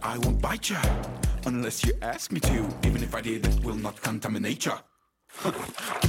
I won't bite ya unless you ask me to. Even if I did, it will not contaminate ya.